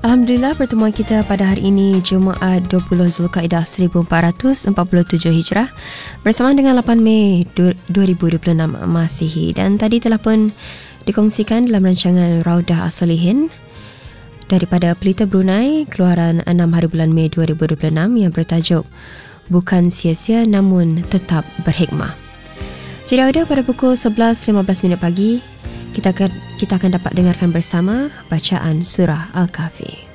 Alhamdulillah, pertemuan kita pada hari ini Jumaat 20 Zulkaidah 1447 Hijrah bersama dengan 8 Mei 2026 Masihi. Dan tadi telah pun dikongsikan dalam rancangan Raudah As-Salihin daripada Pelita Brunei keluaran 6 hari bulan Mei 2026 yang bertajuk Bukan Sia-sia Namun Tetap Berhikmah. Jadi Auda, pada pukul 11.15 pagi kita akan dapat dengarkan bersama bacaan surah Al-Kahfi.